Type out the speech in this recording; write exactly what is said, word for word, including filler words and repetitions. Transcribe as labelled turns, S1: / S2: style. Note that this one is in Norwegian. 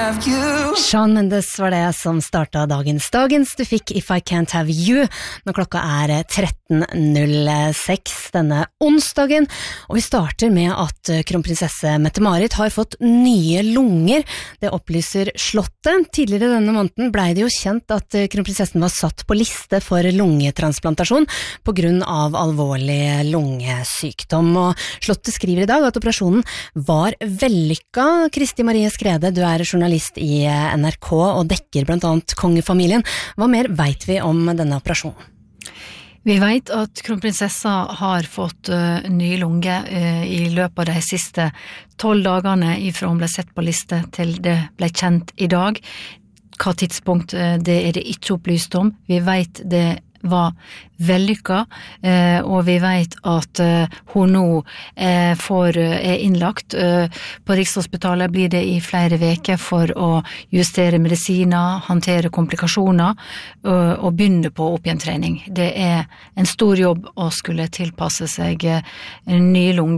S1: have you.
S2: Shawn Mendes var det som startet dagens dagens. Du fikk If I Can't Have You når klokka er tretten null seks denne onsdagen. Og vi starter med at kronprinsesse Mette-Marit har fått nye lunger. Det opplyser Slottet. Tidligere denne måneden ble det jo kjent at kronprinsessen var satt på liste for lungetransplantasjon på grunn av alvorlig lungesykdom. Og Slottet skriver i dag at operasjonen var vellykka. Kristi Marie Skrede, du er journalist i N R K og dekker blant annet kongefamilien. Hva mer vet vi om denne operasjonen?
S3: Vi vet at kronprinsessa har fått uh, ny lunge uh, i løpet av de siste tolv dagene ifra hun ble sett på liste til det ble kjent i dag. Hva tidspunkt uh, det er det ikke opplyst om. Vi vet det var vellykka, eh, og vi vet at eh, hun nå eh, får, er innlagt. Eh, på Rikshospitalet blir det i flere veker for å justere medisiner, håndtere komplikasjoner og, og begynne på oppgjentrening. Det er en stor jobb å skulle tilpasse seg en ny lunge